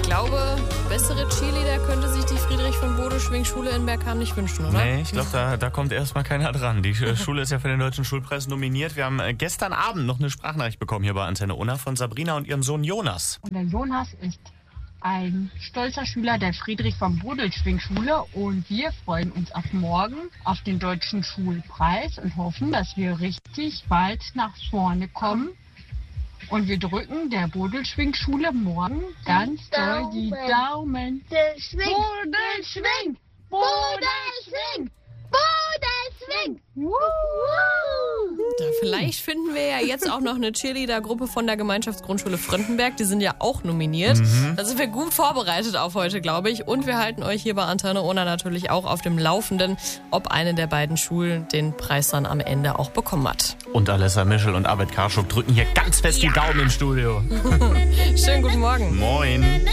glaube, bessere Cheerleader könnte sich die Friedrich-von-Bodelschwingh-Schule in Bergheim nicht wünschen, oder? Nee, ich glaube, da kommt erstmal keiner dran. Die Schule ist ja für den Deutschen Schulpreis nominiert. Wir haben gestern Abend noch eine Sprachnachricht bekommen hier bei Antenne Unna von Sabrina und ihrem Sohn Jonas. Und der Jonas ist ein stolzer Schüler der Friedrich-von-Bodelschwingh-Schule und wir freuen uns auf morgen auf den Deutschen Schulpreis und hoffen, dass wir richtig bald nach vorne kommen. Und wir drücken der Bodelschwingh-Schule morgen ganz doll die Daumen. Bodelschwingh! Bodelschwingh! Bodelschwingh! Bodelschwingh! Ja, vielleicht finden wir ja jetzt auch noch eine Cheerleader-Gruppe von der Gemeinschaftsgrundschule Fröndenberg. Die sind ja auch nominiert. Da sind wir gut vorbereitet auf heute, glaube ich. Und wir halten euch hier bei Antenne Unna natürlich auch auf dem Laufenden, ob eine der beiden Schulen den Preis dann am Ende auch bekommen hat. Und Alessa Mischel und Abed Karschuk drücken hier ganz fest die Daumen im Studio. Schönen guten Morgen. Moin.